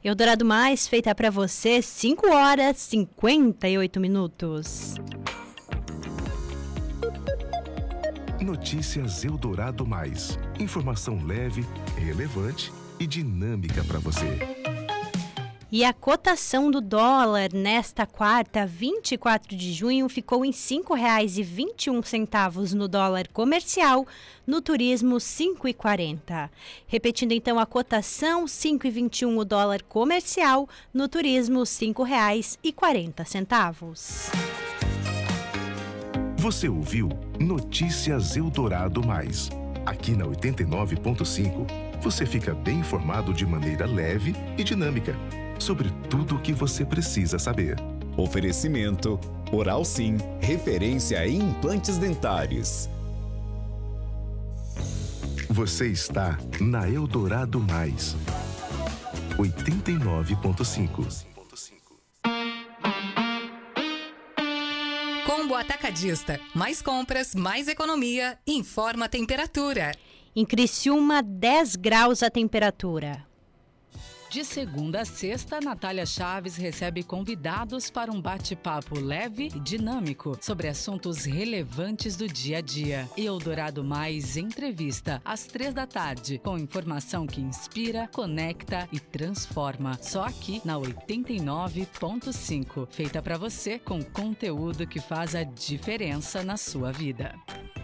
Eldorado Mais, feita para você, 5 horas 58 minutos. Notícias Eldorado Mais. Informação leve, relevante e dinâmica para você. E a cotação do dólar nesta quarta, 24 de junho, ficou em R$ 5,21 no dólar comercial, no turismo R$ 5,40. Repetindo então a cotação, R$ 5,21 o dólar comercial, no turismo R$ 5,40. Você ouviu Notícias Eldorado Mais. Aqui na 89.5, você fica bem informado de maneira leve e dinâmica sobre tudo o que você precisa saber. Oferecimento Oral Sim, referência em implantes dentários. Você está na Eldorado Mais. 89.5. Combo Atacadista. Mais compras, mais economia. Informa a temperatura. Em Criciúma, 10 graus a temperatura. De segunda a sexta, Natália Chaves recebe convidados para um bate-papo leve e dinâmico sobre assuntos relevantes do dia a dia. Eldorado Mais Entrevista, às 15h, com informação que inspira, conecta e transforma. Só aqui na 89.5. Feita para você com conteúdo que faz a diferença na sua vida.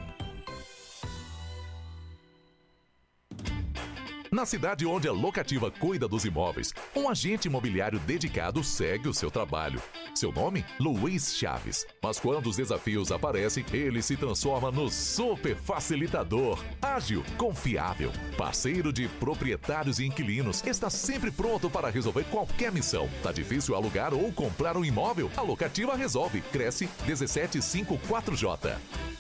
Na cidade onde a Locativa cuida dos imóveis, um agente imobiliário dedicado segue o seu trabalho. Seu nome? Luiz Chaves. Mas quando os desafios aparecem, ele se transforma no super facilitador. Ágil, confiável, parceiro de proprietários e inquilinos. Está sempre pronto para resolver qualquer missão. Tá difícil alugar ou comprar um imóvel? A Locativa resolve. Cresce 1754J.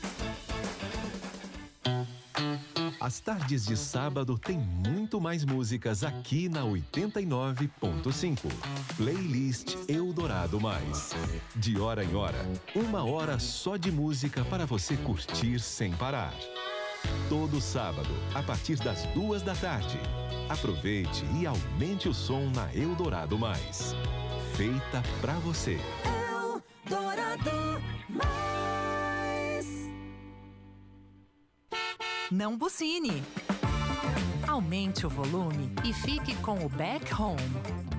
As tardes de sábado tem muito mais músicas aqui na 89.5. Playlist Eldorado Mais. De hora em hora, 1 hora só de música para você curtir sem parar. Todo sábado, a partir das 2h. Aproveite e aumente o som na Eldorado Mais. Feita pra você. Eldorado Mais. Não buzine. Aumente o volume e fique com o Back Home.